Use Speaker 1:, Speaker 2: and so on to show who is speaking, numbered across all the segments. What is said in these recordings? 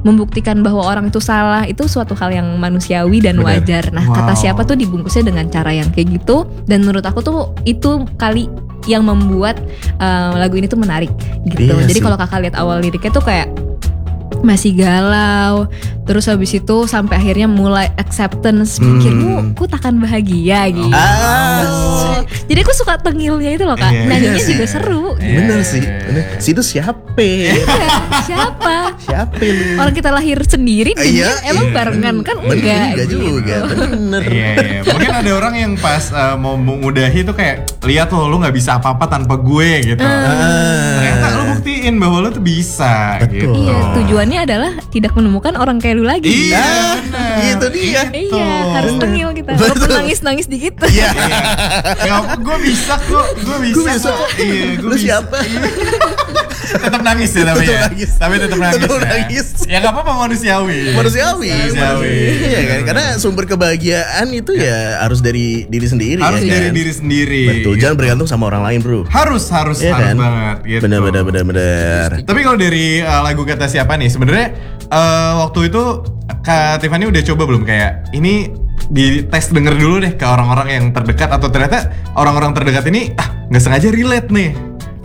Speaker 1: membuktikan bahwa orang itu salah itu suatu hal yang manusiawi dan wajar. Nah, kata siapa tuh dibungkusnya dengan cara yang kayak gitu, dan menurut aku tuh itu kali yang membuat lagu ini tuh menarik gitu. Jadi kalau kakak lihat awal liriknya tuh kayak masih galau, terus habis itu sampai akhirnya mulai acceptance, pikirmu ku takkan bahagia gitu. Jadi aku suka tengilnya itu loh kak, nyanyinya juga seru.
Speaker 2: Bener sih, si itu siapa?
Speaker 1: Siapa?
Speaker 2: Lu?
Speaker 1: Orang kita lahir sendiri, emang barengan kan enggak
Speaker 2: gitu. Juga, bener.
Speaker 3: Mungkin ada orang yang pas mau mengudahi tuh kayak lihat lu nggak bisa apa-apa tanpa gue gitu. Ternyata lu buktiin bahwa lu tuh bisa. Gitu.
Speaker 1: Iya, tujuannya adalah tidak menemukan orang kayak lu lagi.
Speaker 2: Iya, itu dia.
Speaker 1: Iya, harus tengil kita. Walaupun nangis dikit.
Speaker 2: Iya.
Speaker 3: Gue bisa kok. Iya,
Speaker 2: lu siapa?
Speaker 3: Tetap nangis ya tapi ya. Tapi tetap nangis. Ya nggak apa-apa, manusiawi.
Speaker 2: Iya kan, karena sumber kebahagiaan itu ya harus dari diri sendiri.
Speaker 3: Harus dari diri sendiri.
Speaker 2: Betul, jangan bergantung sama orang lain, bro.
Speaker 3: Harus
Speaker 2: kan?
Speaker 3: banget. Gitu.
Speaker 2: Benar.
Speaker 3: Tapi kalau dari lagu kata siapa nih, sebenarnya waktu itu Kak Tiffany udah coba belum kayak ini di tes denger dulu deh ke orang-orang yang terdekat, atau ternyata orang-orang terdekat ini nggak sengaja relate nih?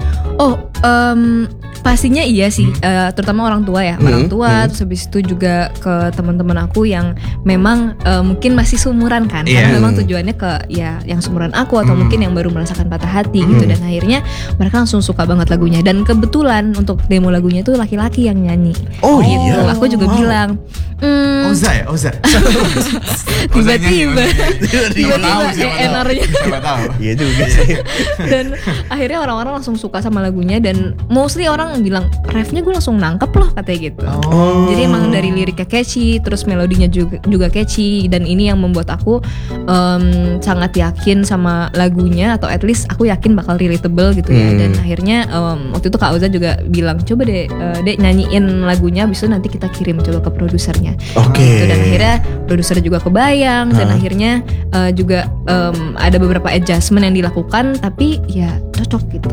Speaker 1: Pastinya iya sih, terutama orang tua ya, orang tua. Terus habis itu juga ke teman-teman aku yang memang mungkin masih seumuran kan, karena memang tujuannya ke ya yang seumuran aku atau mungkin yang baru merasakan patah hati gitu, dan akhirnya mereka langsung suka banget lagunya. Dan kebetulan untuk demo lagunya itu laki-laki yang nyanyi. Gitu. Aku juga bilang,
Speaker 3: Oza.
Speaker 1: tiba-tiba ENR-nya.
Speaker 2: Iya juga sih.
Speaker 1: Dan akhirnya orang-orang langsung suka sama lagunya, dan mostly orang bilang refnya gue langsung nangkep loh katanya gitu. Jadi emang dari liriknya catchy, terus melodinya juga catchy, dan ini yang membuat aku sangat yakin sama lagunya, atau at least aku yakin bakal relatable gitu ya. Dan akhirnya waktu itu Kak Oza juga bilang coba deh Dek nyanyiin lagunya, abis itu nanti kita kirim coba ke produsernya. Gitu. Dan akhirnya produser juga kebayang, dan akhirnya juga ada beberapa adjustment yang dilakukan, tapi ya cocok gitu.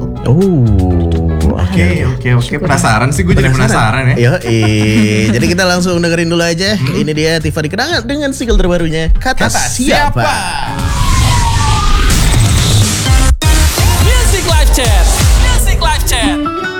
Speaker 3: Oke. Penasaran sih, gue jadi penasaran ya.
Speaker 2: Jadi kita langsung dengerin dulu aja. Ini dia Tiffany Kenangan dengan single terbarunya Kata Siapa.